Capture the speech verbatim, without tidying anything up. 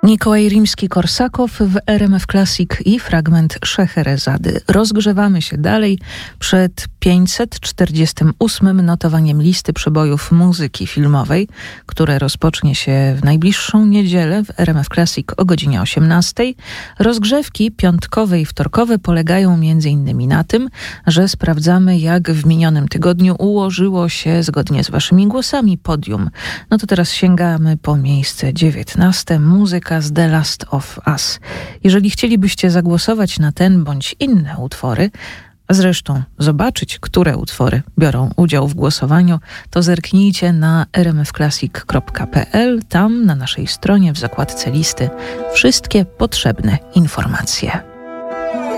Mikołaj Rimski-Korsakow w R M F Classic i fragment Szeherezady. Rozgrzewamy się dalej przed pięćset czterdziestym ósmym notowaniem listy przebojów muzyki filmowej, które rozpocznie się w najbliższą niedzielę w R M F Classic o godzinie osiemnastej. Rozgrzewki piątkowe i wtorkowe polegają między innymi na tym, że sprawdzamy, jak w minionym tygodniu ułożyło się zgodnie z waszymi głosami podium. No to teraz sięgamy po miejsce dziewiętnaste. Muzyka z The Last of Us. Jeżeli chcielibyście zagłosować na ten bądź inne utwory, a zresztą zobaczyć, które utwory biorą udział w głosowaniu, to zerknijcie na r m f classic kropka p l. Tam na naszej stronie w zakładce listy wszystkie potrzebne informacje.